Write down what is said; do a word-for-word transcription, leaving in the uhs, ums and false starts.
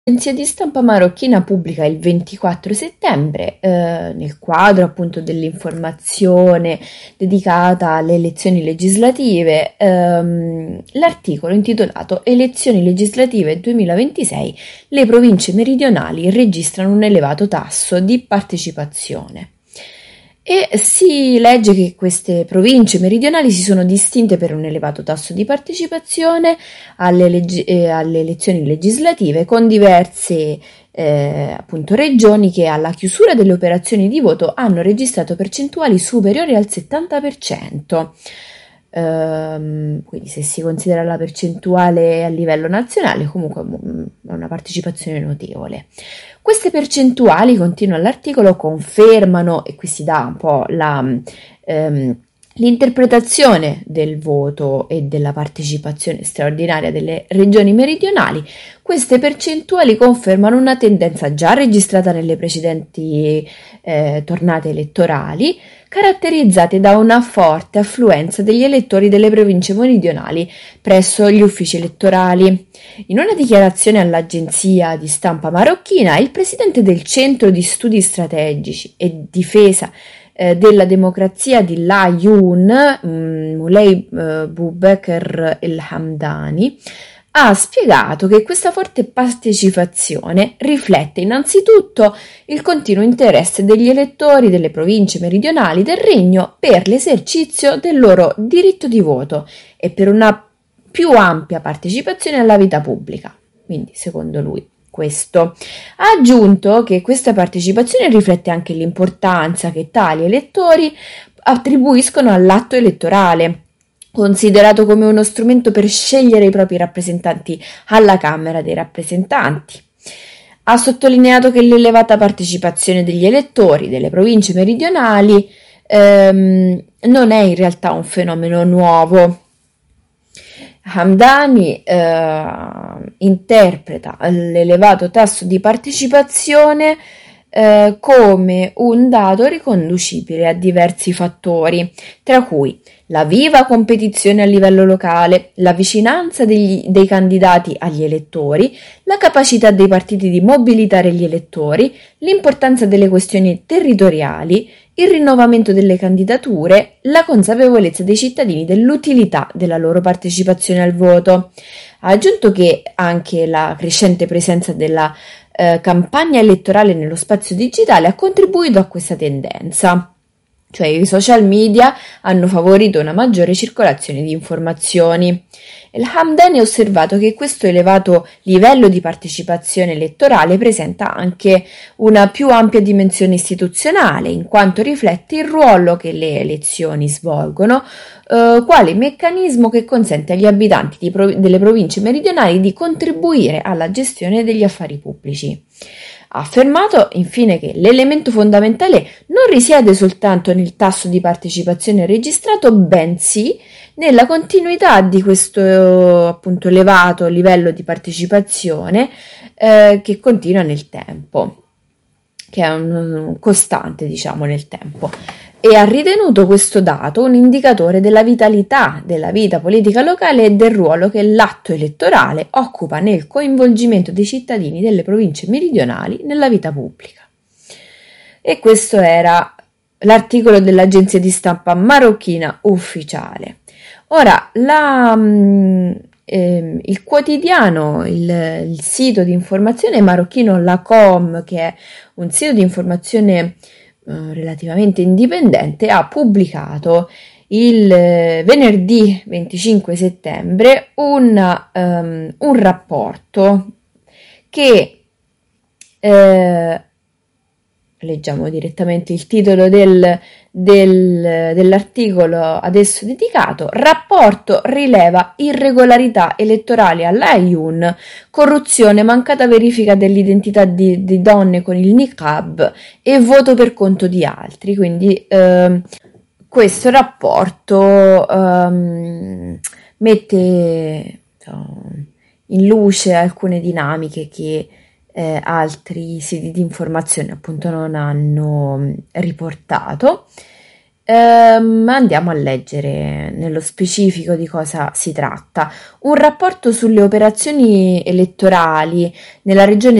L'agenzia di stampa marocchina pubblica il ventiquattro settembre, eh, nel quadro appunto dell'informazione dedicata alle elezioni legislative, ehm, l'articolo intitolato Elezioni legislative duemilaventisei, le province meridionali registrano un elevato tasso di partecipazione. E si legge che queste province meridionali si sono distinte per un elevato tasso di partecipazione alle, leggi- eh, alle elezioni legislative, con diverse eh, appunto regioni che alla chiusura delle operazioni di voto hanno registrato percentuali superiori al settanta per cento. Ehm, quindi se si considera la percentuale a livello nazionale, comunque è una partecipazione notevole. Queste percentuali, continua l'articolo, confermano, e qui si dà un po' la, ehm, l'interpretazione del voto e della partecipazione straordinaria delle regioni meridionali. Queste percentuali confermano una tendenza già registrata nelle precedenti eh, tornate elettorali, caratterizzate da una forte affluenza degli elettori delle province meridionali presso gli uffici elettorali. In una dichiarazione all'agenzia di stampa marocchina, il presidente del Centro di Studi Strategici e Difesa eh, della Democrazia di Laayoun, mm, Moulay eh, Boubaker El Hamdani, ha spiegato che questa forte partecipazione riflette innanzitutto il continuo interesse degli elettori delle province meridionali del Regno per l'esercizio del loro diritto di voto e per una più ampia partecipazione alla vita pubblica. Quindi, secondo lui, questo. Ha aggiunto che questa partecipazione riflette anche l'importanza che tali elettori attribuiscono all'atto elettorale, considerato come uno strumento per scegliere i propri rappresentanti alla Camera dei rappresentanti. Ha sottolineato che l'elevata partecipazione degli elettori delle province meridionali ehm, non è in realtà un fenomeno nuovo. Hamdani eh, interpreta l'elevato tasso di partecipazione eh, come un dato riconducibile a diversi fattori, tra cui la viva competizione a livello locale, la vicinanza degli, dei candidati agli elettori, la capacità dei partiti di mobilitare gli elettori, l'importanza delle questioni territoriali, il rinnovamento delle candidature, la consapevolezza dei cittadini dell'utilità della loro partecipazione al voto. Ha aggiunto che anche la crescente presenza della eh, campagna elettorale nello spazio digitale ha contribuito a questa tendenza. Cioè i social media hanno favorito una maggiore circolazione di informazioni. El Hamdani ha osservato che questo elevato livello di partecipazione elettorale presenta anche una più ampia dimensione istituzionale, in quanto riflette il ruolo che le elezioni svolgono, eh, quale meccanismo che consente agli abitanti di prov- delle province meridionali di contribuire alla gestione degli affari pubblici. Ha affermato infine che l'elemento fondamentale non risiede soltanto nel tasso di partecipazione registrato, bensì nella continuità di questo appunto elevato livello di partecipazione eh, che continua nel tempo, che è un, un costante, diciamo, nel tempo. E ha ritenuto questo dato un indicatore della vitalità della vita politica locale e del ruolo che l'atto elettorale occupa nel coinvolgimento dei cittadini delle province meridionali nella vita pubblica. E questo era l'articolo dell'agenzia di stampa marocchina ufficiale. Ora, la, eh, il quotidiano, il, il sito di informazione marocchino Lacom, che è un sito di informazione relativamente indipendente, ha pubblicato il venerdì venticinque settembre un, um, un rapporto che eh, leggiamo direttamente il titolo del, del, dell'articolo adesso dedicato. Rapporto rileva irregolarità elettorali all'Aaiun, corruzione, mancata verifica dell'identità di, di donne con il niqab e voto per conto di altri. Quindi eh, questo rapporto eh, mette in luce alcune dinamiche che Eh, altri siti di informazione appunto non hanno riportato Ehm, andiamo a leggere nello specifico di cosa si tratta. Un rapporto sulle operazioni elettorali nella regione